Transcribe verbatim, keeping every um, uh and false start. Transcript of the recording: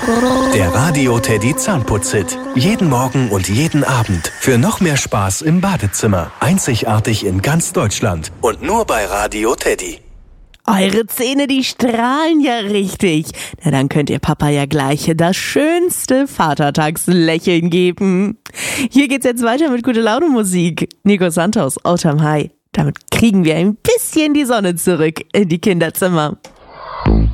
Der Radio Teddy Zahnputz-Hit. Jeden Morgen und jeden Abend. Für noch mehr Spaß im Badezimmer. Einzigartig in ganz Deutschland. Und nur bei Radio Teddy. Eure Zähne, die strahlen ja richtig. Na, dann könnt ihr Papa ja gleich das schönste Vatertagslächeln geben. Hier geht's jetzt weiter mit gute Laune Musik. Nico Santos, Autumn High. Damit kriegen wir ein bisschen die Sonne zurück in die Kinderzimmer.